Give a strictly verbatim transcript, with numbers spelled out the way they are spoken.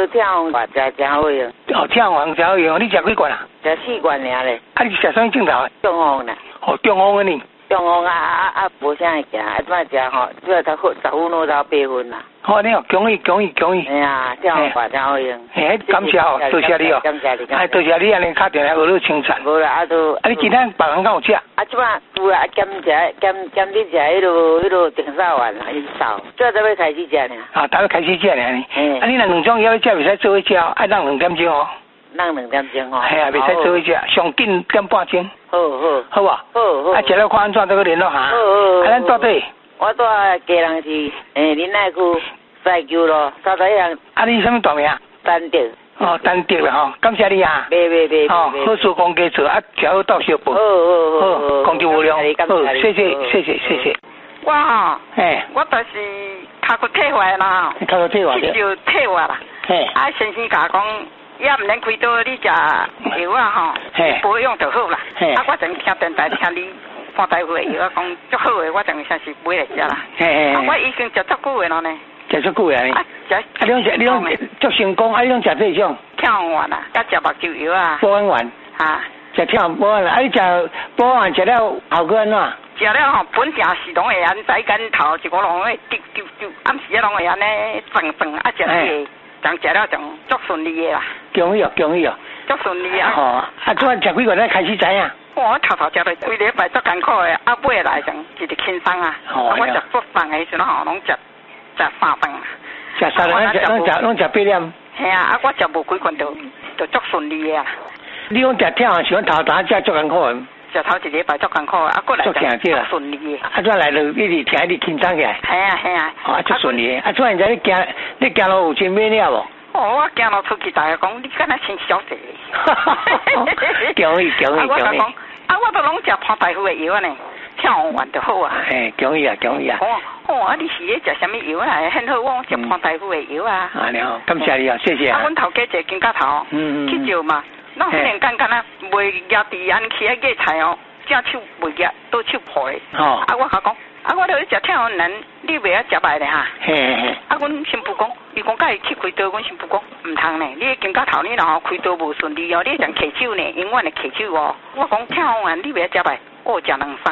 个跳黄食真好用。 哦，跳黄真好用，你食几罐啊？ 食四罐尔咧。 啊，你食啥物镜头？ 中风啦。 哦，中风的呢？ 中风啊啊啊，无啥会行，啊，怎啊食吼？主要才十分钟到八分啦。 好，你哦，恭喜恭喜恭喜！ 哎呀，跳黄真好用。 哎，感谢哦，多谢你哦。 感谢你。 哎，多谢你安尼打电话学你清惨。 无啦，啊都。啊， 你今天别人敢有食？ 啊，即摆有啦，兼食兼兼你食迄落迄落定烧丸啦，伊烧，主要才要开始食呢。 啊，才要开始食呢。 嘿。啊， 你若两种药要食，袂使做伙食，爱让两点钟哦。 让两点钟哦。 系啊，袂使做伙食，上紧点半钟。 好好。 好吧。 好好。 啊，食了看安怎再去联络哈。 好好。 啊，咱到底？ 我住家人是诶林内区西桥路三十一巷。 啊，你什么大名？ 丹德。 哦，丹德啦吼，感谢你啊。 袂袂袂。 哦，好事公家做，啊，食好到小报。 好好好。 好，公之无量。好，谢谢谢谢谢谢。 我吼， 嘿， 我就是脚骨退坏啦， 脚骨退坏去就退坏啦。 嘿。 啊，先生甲我讲，也毋免开刀，你食药啊吼，保养就好啦。嘿。啊，我正听电台听你看大夫的药，讲足好的，我正先是买来食啦。嘿嘿。啊，我已经食足久的了呢。 食足久的呢？啊， 食。 啊，你拢食，你拢足成功，啊，你拢食这种？ 跳丸啊，甲食目睭药啊。 保安丸。 啊。 食跳保安啊，你食保安丸食了效果安怎？ 食了吼，本正是拢会安早间头一个拢会丢丢丢，暗时啊拢会安尼转转啊食个，将食了将足顺利的啦。 恭喜哦，恭喜哦。 足顺利啊！ 哦，啊，怎啊食几个才开始知影？ 我头头食了规礼拜足艰苦的，啊尾来上一直轻松啊。哦。我食早饭的时阵吼，拢食食三顿。 食三顿，拢食拢食拢食八点。 系啊，啊我食无几罐就就足顺利的啊。 你讲食跳啊，是讲头头食足艰苦的。 食头一礼拜足艰苦，啊过来就足顺利的。 啊，怎来就一直听一直轻松起来。 系啊系啊。 哦，足顺利的。啊，怎现在你行你行路有真免了无？ 哦，我行路出去，大家讲你敢若穿小姐。 哈哈哈！恭喜恭喜恭喜！ 啊，我都拢食潘大夫的药呢，跳完就好啊。 嘿，恭喜啊恭喜啊！ 哦哦，啊，你是咧食什么药啊？很好，我食潘大夫的药啊。 啊，你好，感谢你啊，谢谢啊。 啊，阮头家一个金甲头，嗯嗯，去照嘛，咱忽然间敢若袂夹伫安起啊个菜哦，正手袂夹，倒手破的。哦。啊，我甲讲。啊，我著去食跳丸，你袂晓食歹咧哈。嘿嘿嘿。啊，阮新妇讲，伊讲甲伊去开刀，阮新妇讲毋通呢，你金甲头你若开刀无顺利哦，你会当咳手呢，永远会咳手哦。我讲跳丸你袂晓食歹，我食两三。